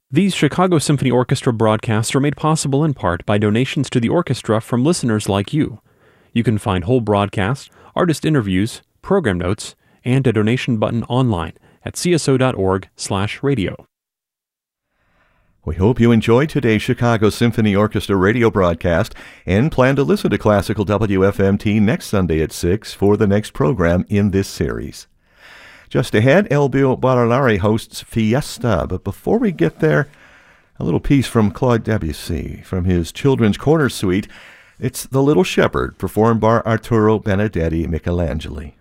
These Chicago Symphony Orchestra broadcasts are made possible in part by donations to the orchestra from listeners like you. You can find whole broadcasts, artist interviews, program notes, and a donation button online at cso.org/radio. We hope you enjoyed today's Chicago Symphony Orchestra radio broadcast and plan to listen to Classical WFMT next Sunday at 6 for the next program in this series. Just ahead, Elbio Barolari hosts Fiesta, but before we get there, a little piece from Claude Debussy from his Children's Corner Suite. It's The Little Shepherd, performed by Arturo Benedetti Michelangeli.